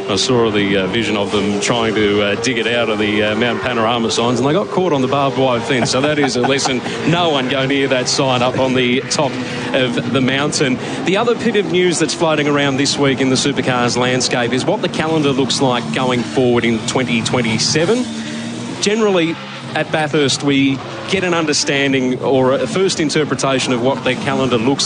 I saw the vision of them trying to dig it out of the Mount Panorama signs, and they got caught on the barbed wire fence. So that is a lesson. No one go near that sign up on the top of the mountain. The other bit of news that's floating around this week in the supercars landscape is what the calendar looks like going forward in 2027. Generally, at Bathurst, we get an understanding or a first interpretation of what the calendar looks